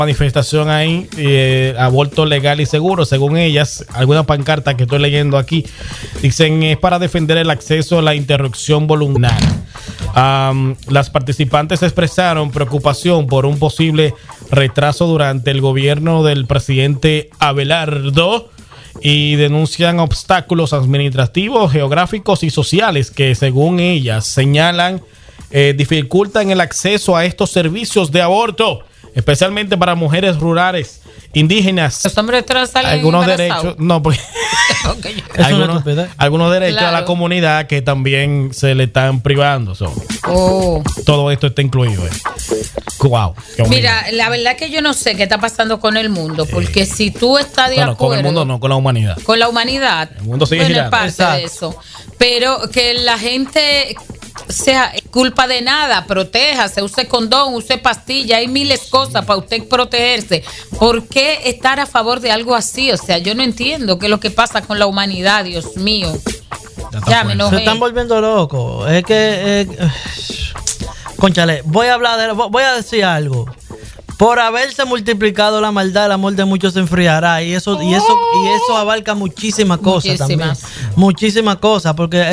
manifestación ahí, aborto legal y seguro, según ellas, algunas pancartas que estoy leyendo aquí, dicen es para defender el acceso a la interrupción voluntaria. Las participantes expresaron preocupación por un posible retraso durante el gobierno del presidente Abelardo y denuncian obstáculos administrativos, geográficos y sociales que, según ellas, señalan dificultan el acceso a estos servicios de aborto, especialmente para mujeres rurales, indígenas. Los hombres trans salen algunos embarazados. derechos, no, porque algunos derechos claro. a la comunidad que también se le están privando. Todo esto está incluido. Wow. Mira, la verdad que yo no sé qué está pasando con el mundo, porque si tú estás de acuerdo con el mundo no, con la humanidad. Con la humanidad. El mundo sigue girando. Es parte de eso. Pero que la gente sea culpa de nada, protéjase, use condón, use pastilla, hay miles de cosas para usted protegerse. ¿Por qué estar a favor de algo así? O sea, yo no entiendo qué es lo que pasa con la humanidad, Dios mío. Ya me enojé. Se están volviendo locos. Es que cónchale, voy a decir algo. Por haberse multiplicado la maldad, el amor de muchos se enfriará. Y eso abarca muchísimas cosas también. Muchísimas cosas. Porque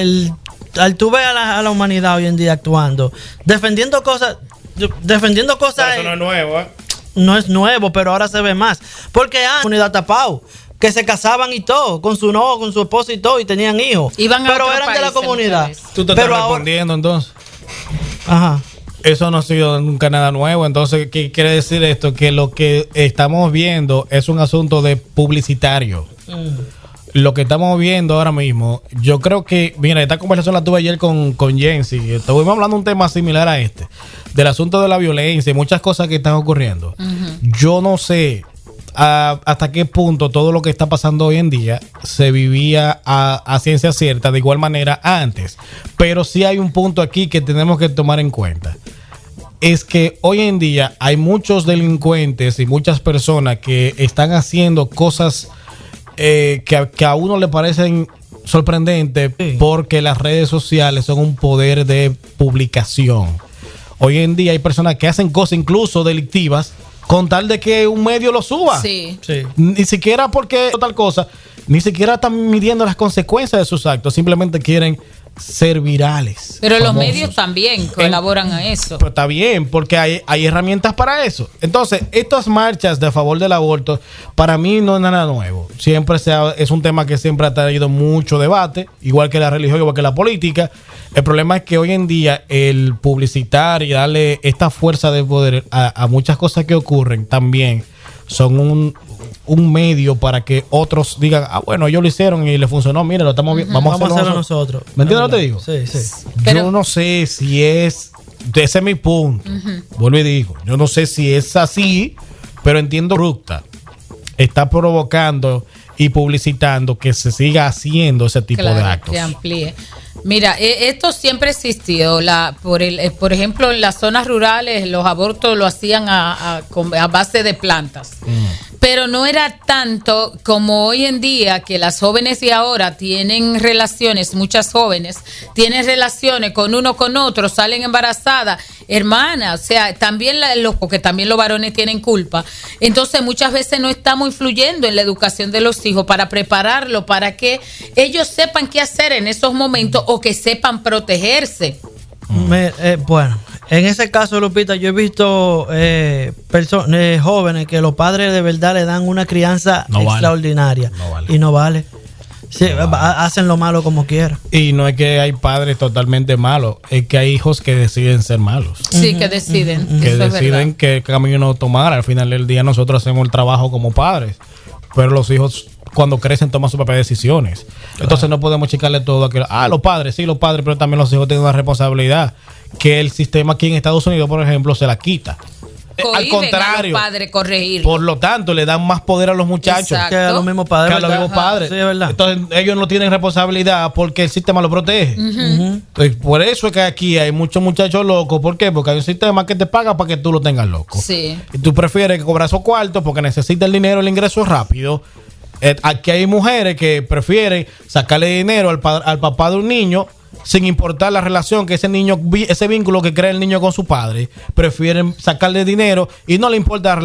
al tú ver a la humanidad hoy en día actuando, defendiendo cosas. Pero eso no es nuevo, ¿eh? No es nuevo, pero ahora se ve más. Porque antes la comunidad tapado, que se casaban y todo, con su novio, con su esposa y todo, y tenían hijos. Pero eran de la comunidad. Tú te estás respondiendo entonces. Ajá. Eso no ha sido nunca nada nuevo. Entonces, ¿qué quiere decir esto? Que lo que estamos viendo es un asunto de publicitario. Lo que estamos viendo ahora mismo, yo creo que, mira, esta conversación la tuve ayer con Jensi. Estuvimos hablando de un tema similar a este, del asunto de la violencia y muchas cosas que están ocurriendo. Yo no sé hasta qué punto todo lo que está pasando hoy en día se vivía a ciencia cierta de igual manera antes, pero sí hay un punto aquí que tenemos que tomar en cuenta. Es que hoy en día hay muchos delincuentes y muchas personas que están haciendo cosas que a uno le parecen sorprendentes, porque las redes sociales son un poder de publicación. Hoy en día hay personas que hacen cosas incluso delictivas con tal de que un medio lo suba. Sí. Ni siquiera porque tal cosa, ni siquiera están midiendo las consecuencias de sus actos, simplemente quieren ser virales. Pero famosos. Los medios también colaboran a eso. Pero está bien, porque hay herramientas para eso. Entonces, estas marchas de favor del aborto, para mí no es nada nuevo. Siempre es un tema que siempre ha traído mucho debate, igual que la religión, igual que la política. El problema es que hoy en día el publicitar y darle esta fuerza de poder a muchas cosas que ocurren también son un medio para que otros digan, bueno, ellos lo hicieron y le funcionó, mira, lo estamos viendo, vamos a hacerlo nosotros. ¿Me entiendes lo que te digo? Sí. Yo no sé si ese es mi punto. Vuelvo y digo, yo no sé si es así, pero entiendo Rupta está provocando y publicitando que se siga haciendo ese tipo de actos. Que amplíe. Mira, esto siempre existió. Por ejemplo, en las zonas rurales los abortos lo hacían a base de plantas. Pero no era tanto como hoy en día, que las jóvenes de ahora tienen relaciones, muchas jóvenes tienen relaciones con uno con otro, salen embarazadas, hermanas, o sea, también porque también los varones tienen culpa. Entonces muchas veces no estamos influyendo en la educación de los hijos para prepararlos, para que ellos sepan qué hacer en esos momentos o que sepan protegerse. Bueno, en ese caso, Lupita, yo he visto jóvenes que los padres de verdad le dan una crianza extraordinaria. Y no vale. Sí, hacen lo malo como quieran. Y no es que hay padres totalmente malos, es que hay hijos que deciden ser malos. Sí, que deciden. Que deciden qué camino tomar. Al final del día nosotros hacemos el trabajo como padres, pero los hijos cuando crecen toman sus propias decisiones. Claro. Entonces no podemos checarle todo a los padres, pero también los hijos tienen una responsabilidad que el sistema aquí en Estados Unidos, por ejemplo, se la quita. Al contrario, por lo tanto, le dan más poder a los muchachos que a los mismos padres. Sí, es verdad. Entonces, ellos no tienen responsabilidad porque el sistema lo protege. Entonces, por eso es que aquí hay muchos muchachos locos. ¿Por qué? Porque hay un sistema que te paga para que tú lo tengas loco. Sí. Y tú prefieres cobrar esos cuartos porque necesitas el dinero, el ingreso rápido. Aquí hay mujeres que prefieren sacarle dinero al papá de un niño sin importar la relación que ese vínculo que crea el niño con su padre. Prefieren sacarle dinero y no le importa la